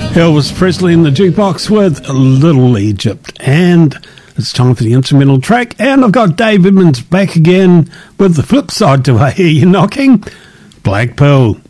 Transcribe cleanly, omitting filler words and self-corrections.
Elvis Presley in the jukebox with Little Egypt. And it's time for the instrumental track. And I've got Dave Edmunds back again with the flip side to I Hear You Knocking, Black Pearl.